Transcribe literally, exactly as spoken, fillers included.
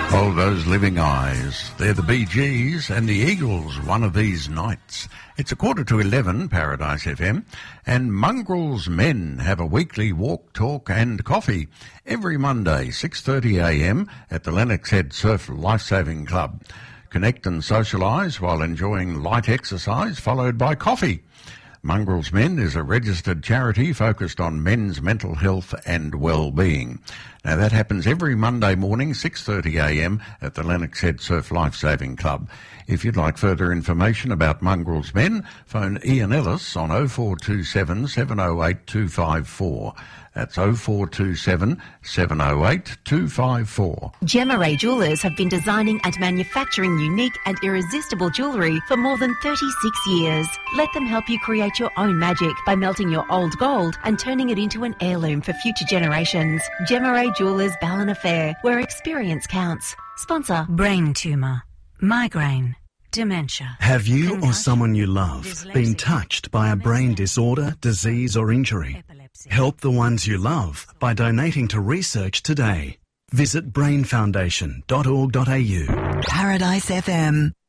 Oh, those living eyes. They're the Bee Gees and the Eagles, One of These Nights. It's a quarter to eleven, Paradise F M, and Mongrel's Men have a weekly walk, talk and coffee every Monday, six thirty a m at the Lennox Head Surf Lifesaving Club. Connect and socialise while enjoying light exercise, followed by coffee. Mongrel's Men is a registered charity focused on men's mental health and well-being. Now, that happens every Monday morning, six thirty a m at the Lennox Head Surf Lifesaving Club. If you'd like further information about Mongrel's Men, phone Ian Ellis on oh four two seven, seven oh eight, two five four. That's oh four two seven, seven oh eight, two five four. Gemma Ray Jewellers have been designing and manufacturing unique and irresistible jewellery for more than thirty-six years. Let them help you create your own magic by melting your old gold and turning it into an heirloom for future generations. Gemma Ray Jewellers Ballon Affair, where experience counts. Sponsor brain tumour, migraine, dementia. Have you or someone you love been touched by a brain disorder, disease or injury? Help the ones you love by donating to research today. Visit brain foundation dot org dot a u. Paradise F M.